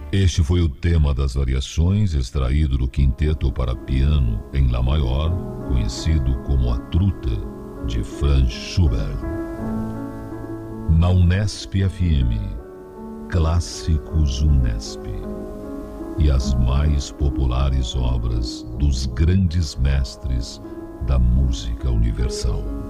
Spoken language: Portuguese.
Este foi o tema das variações extraído do quinteto para piano em Lá maior, conhecido como A Truta, de Franz Schubert. Na Unesp FM, Clássicos Unesp. E as mais populares obras dos grandes mestres da música universal.